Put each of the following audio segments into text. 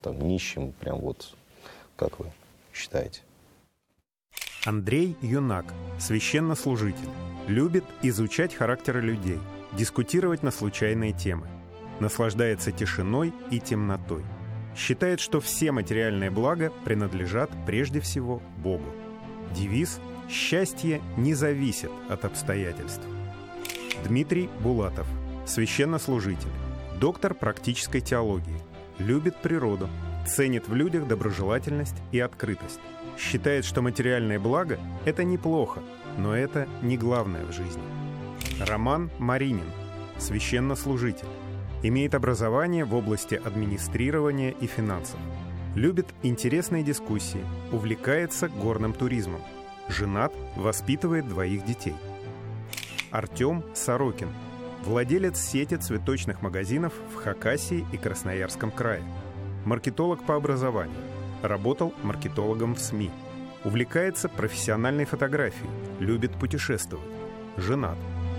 там, нищим, прям вот, как вы считаете? Андрей Юнак, священнослужитель, любит изучать характеры людей, дискутировать на случайные темы, наслаждается тишиной и темнотой, считает, что все материальные блага принадлежат прежде всего Богу. Девиз «Счастье не зависит от обстоятельств». Дмитрий Булатов, священнослужитель, доктор практической теологии, любит природу, ценит в людях доброжелательность и открытость, считает, что материальное благо – это неплохо, но это не главное в жизни. Роман Маринин, священнослужитель, имеет образование в области администрирования и финансов, любит интересные дискуссии, увлекается горным туризмом, женат, воспитывает 2 детей. Артем Сорокин, владелец сети цветочных магазинов в Хакасии и Красноярском крае, маркетолог по образованию, работал маркетологом в СМИ, увлекается профессиональной фотографией, любит путешествовать, женат.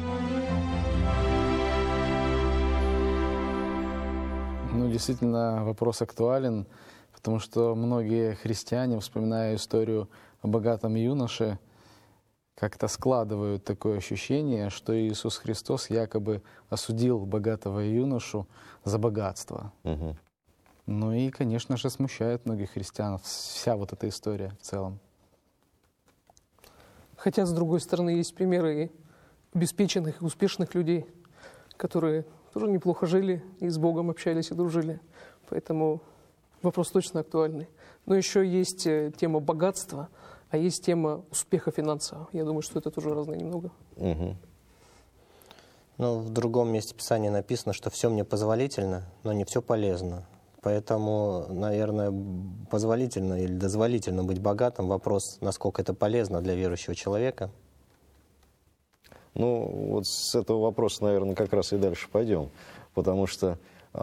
Ну, действительно, вопрос актуален, потому что многие христиане, вспоминая историю о богатом юноше, как-то складывают такое ощущение, что Иисус Христос якобы осудил богатого юношу за богатство. Угу. Ну и, конечно же, смущает многих христиан вся вот эта история в целом. Хотя, с другой стороны, есть примеры обеспеченных и успешных людей, которые тоже неплохо жили и с Богом общались и дружили. Поэтому вопрос точно актуальный. Но еще есть тема богатства, а есть тема успеха финансового. Я думаю, что это тоже разное немного. Угу. Ну, в другом месте Писания написано, что все мне позволительно, но не все полезно. Поэтому, наверное, позволительно или дозволительно быть богатым. Вопрос, насколько это полезно для верующего человека. Ну, вот с этого вопроса, наверное, как раз и дальше пойдем. Потому что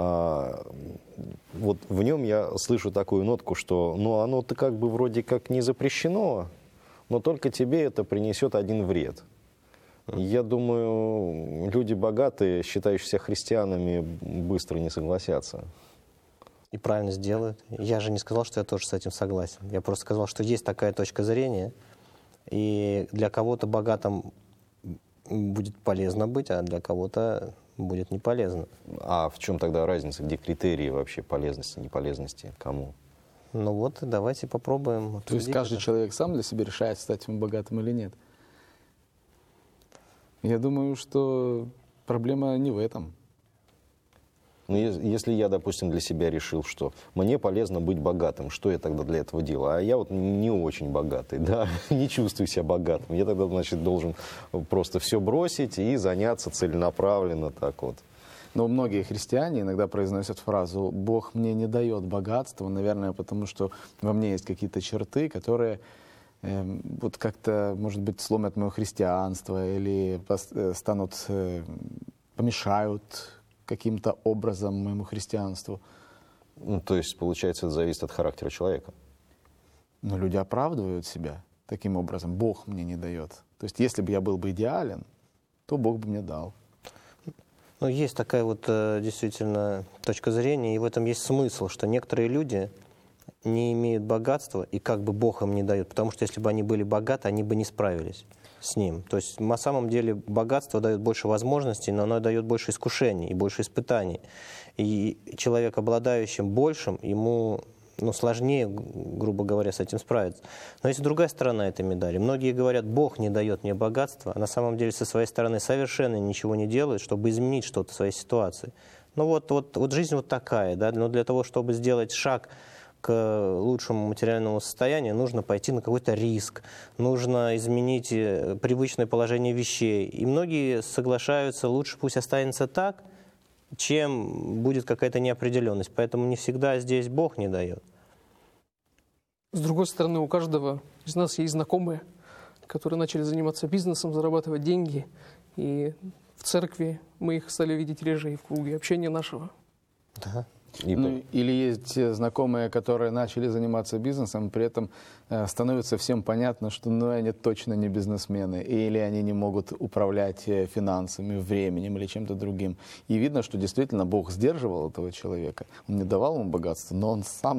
вот в нем я слышу такую нотку, что ну, оно-то как бы вроде как не запрещено, но только тебе это принесет один вред. Я думаю, люди богатые, считающиеся христианами, быстро не согласятся. И правильно сделают. Я же не сказал, что я тоже с этим согласен. Я просто сказал, что есть такая точка зрения, и для кого-то богатым будет полезно быть, а для кого-то будет не полезно. А в чем тогда разница? Где критерии вообще полезности, неполезности? Кому? Ну вот, давайте попробуем. То есть каждый человек сам для себя решает, стать ему богатым или нет? Я думаю, что проблема не в этом. Ну, если я, допустим, для себя решил, что мне полезно быть богатым, что я тогда для этого делаю? А я вот не очень богатый, да, не чувствую себя богатым. Я тогда, значит, должен просто все бросить и заняться целенаправленно так вот. Но многие христиане иногда произносят фразу «Бог мне не дает богатства», наверное, потому что во мне есть какие-то черты, которые вот как-то, может быть, сломят мое христианство или помешают каким-то образом моему христианству. Ну, то есть, получается, это зависит от характера человека. Но люди оправдывают себя таким образом. Бог мне не дает. То есть, если бы я был бы идеален, то Бог бы мне дал. Ну, есть такая вот действительно точка зрения, и в этом есть смысл, что некоторые люди не имеют богатства, и как бы Бог им не дает, потому что если бы они были богаты, они бы не справились с ним. То есть на самом деле богатство дает больше возможностей, но оно дает больше искушений и больше испытаний. И человек, обладающий большим, ему сложнее, грубо говоря, с этим справиться. Но есть другая сторона этой медали. Многие говорят, Бог не дает мне богатства, а на самом деле со своей стороны совершенно ничего не делают, чтобы изменить что-то в своей ситуации. Ну вот жизнь вот такая, да, но для того, чтобы сделать шаг к лучшему материальному состоянию, нужно пойти на какой-то риск, нужно изменить привычное положение вещей. И многие соглашаются, лучше пусть останется так, чем будет какая-то неопределенность. Поэтому не всегда здесь Бог не дает. С другой стороны, у каждого из нас есть знакомые, которые начали заниматься бизнесом, зарабатывать деньги. И в церкви мы их стали видеть реже и в круге общения нашего. Да. Ну, или есть знакомые, которые начали заниматься бизнесом, при этом становится всем понятно, что они точно не бизнесмены, или они не могут управлять финансами, временем или чем-то другим. И видно, что действительно Бог сдерживал этого человека. Он не давал ему богатства, но он сам